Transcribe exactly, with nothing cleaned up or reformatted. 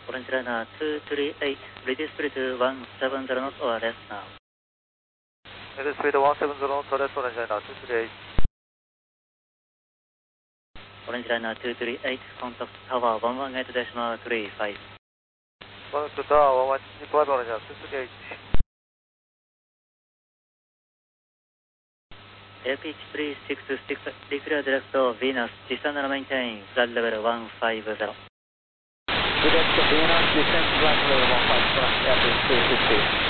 Orange Liner two three eight, reduce speed to one seven zero knots or less now. Reduce speed one seven zero knots or less, Orange Liner two three eight. Orange Liner two three eight, contact tower one one eight point three five. Contact tower one one eight point three five, Orange Liner two three eight. Air pitch three six six, declare direct to Venus, descend and maintain flight level one five zero. Direct to Venus, descend flight level one five zero, air pitch three six six.